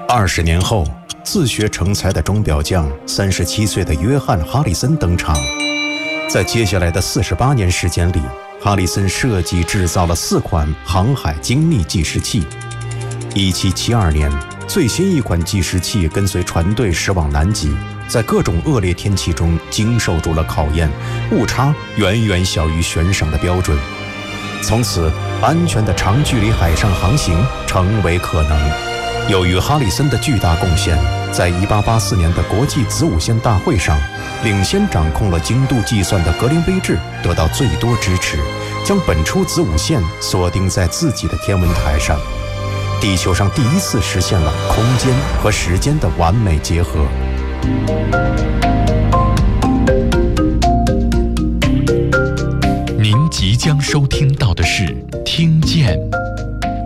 20年后，自学成才的钟表匠37岁的约翰·哈里森登场。在接下来的48年时间里，哈里森设计制造了4款航海精密计时器。1772年，最新一款计时器跟随船队驶往南极，在各种恶劣天气中经受住了考验，误差远远小于悬赏的标准。从此，安全的长距离海上航行成为可能。由于哈里森的巨大贡献，在1884年的国际子午线大会上，领先掌控了精度计算的格林威治得到最多支持，将本初子午线锁定在自己的天文台上。地球上第一次实现了空间和时间的完美结合。 您即将收听到的是《听见》。